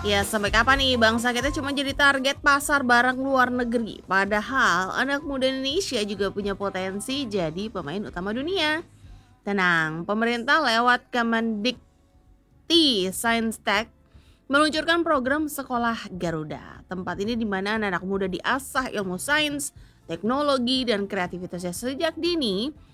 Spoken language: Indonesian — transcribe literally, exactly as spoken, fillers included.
Ya, sampai kapan nih bangsa kita cuma jadi target pasar barang luar negeri? Padahal anak muda Indonesia juga punya potensi jadi pemain utama dunia. Tenang, pemerintah lewat Kemendikti Saintek meluncurkan program Sekolah Garuda. Tempat ini di mana anak-anak muda diasah ilmu sains, teknologi, dan kreativitasnya sejak dini